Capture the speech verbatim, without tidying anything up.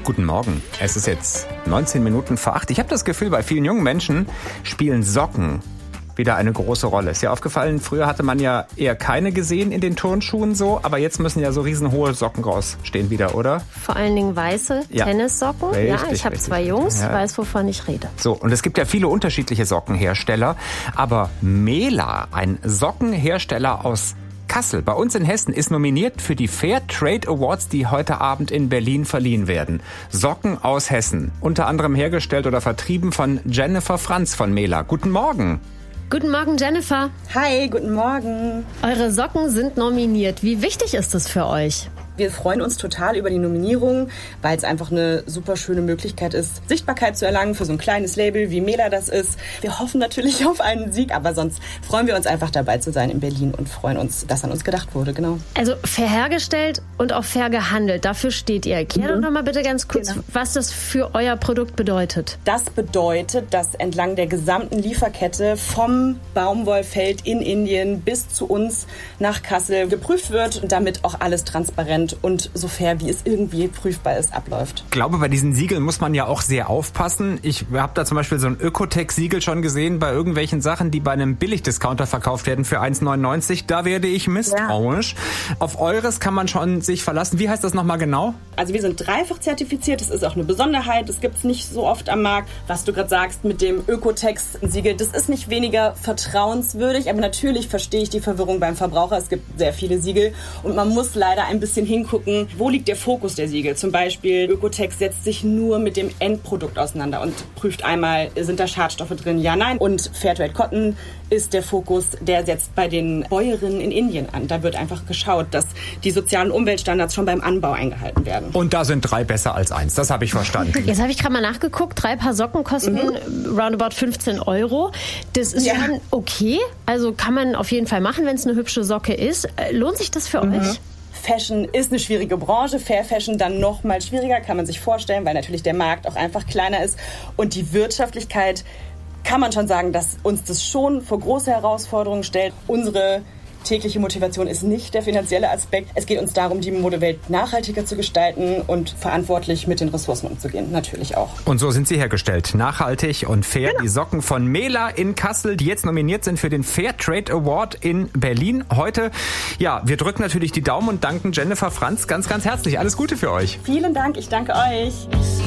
Guten Morgen. Es ist jetzt neunzehn Minuten vor acht. Ich habe das Gefühl, bei vielen jungen Menschen spielen Socken wieder eine große Rolle. Ist ja aufgefallen, früher hatte man ja eher keine gesehen in den Turnschuhen so, aber jetzt müssen ja so riesenhohe Socken rausstehen wieder, oder? Vor allen Dingen weiße Ja. Tennissocken. Richtig, ja, ich habe richtig, zwei Jungs, ja. weiß, wovon ich rede. So, und es gibt ja viele unterschiedliche Sockenhersteller, aber Mela, ein Sockenhersteller aus Kassel, bei uns in Hessen, ist nominiert für die Fair Trade Awards, die heute Abend in Berlin verliehen werden. Socken aus Hessen, unter anderem hergestellt oder vertrieben von Jennifer Franz von Mela. Guten Morgen. Guten Morgen, Jennifer. Hi, guten Morgen. Eure Socken sind nominiert. Wie wichtig ist es für euch? Wir freuen uns total über die Nominierung, weil es einfach eine super schöne Möglichkeit ist, Sichtbarkeit zu erlangen für so ein kleines Label, wie Mela das ist. Wir hoffen natürlich auf einen Sieg, aber sonst freuen wir uns einfach dabei zu sein in Berlin und freuen uns, dass an uns gedacht wurde, genau. Also fair hergestellt und auch fair gehandelt, dafür steht ihr. Erklär doch noch mal bitte ganz kurz, Genau. was das für euer Produkt bedeutet. Das bedeutet, dass entlang der gesamten Lieferkette vom Baumwollfeld in Indien bis zu uns nach Kassel geprüft wird und damit auch alles transparent und so fair, wie es irgendwie prüfbar ist, abläuft. Ich glaube, bei diesen Siegeln muss man ja auch sehr aufpassen. Ich habe da zum Beispiel so ein Ökotech-Siegel schon gesehen bei irgendwelchen Sachen, die bei einem Billigdiscounter verkauft werden für eins neunundneunzig. Da werde ich misstrauisch. Ja. Auf eures kann man schon sich verlassen. Wie heißt das nochmal genau? Also wir sind dreifach zertifiziert. Das ist auch eine Besonderheit. Das gibt es nicht so oft am Markt. Was du gerade sagst mit dem Ökotech-Siegel, das ist nicht weniger vertrauenswürdig, aber natürlich verstehe ich die Verwirrung beim Verbraucher. Es gibt sehr viele Siegel und man muss leider ein bisschen hingucken, wo liegt der Fokus der Siegel. Zum Beispiel Ökotech setzt sich nur mit dem Endprodukt auseinander und prüft einmal, sind da Schadstoffe drin, ja, nein. Und Fairtrade Cotton ist der Fokus, der setzt bei den Bäuerinnen in Indien an. Da wird einfach geschaut, dass die sozialen Umweltstandards schon beim Anbau eingehalten werden. Und da sind drei besser als eins. Das habe ich verstanden. Jetzt habe ich gerade mal nachgeguckt, drei Paar Socken kosten mhm. roundabout fünfzehn Euro. Das ist Ja. schon okay, also kann man auf jeden Fall machen, wenn es eine hübsche Socke ist. Äh, Lohnt sich das für Mhm. euch? Fashion ist eine schwierige Branche, Fair Fashion dann noch mal schwieriger, kann man sich vorstellen, weil natürlich der Markt auch einfach kleiner ist. Und die Wirtschaftlichkeit, kann man schon sagen, dass uns das schon vor große Herausforderungen stellt. Unsere tägliche Motivation ist nicht der finanzielle Aspekt. Es geht uns darum, die Modewelt nachhaltiger zu gestalten und verantwortlich mit den Ressourcen umzugehen, natürlich auch. Und so sind sie hergestellt. Nachhaltig und fair. Genau. Die Socken von Mela in Kassel, die jetzt nominiert sind für den Fair Trade Award in Berlin heute. Ja, wir drücken natürlich die Daumen und danken Jennifer Franz ganz, ganz herzlich. Alles Gute für euch. Vielen Dank, ich danke euch.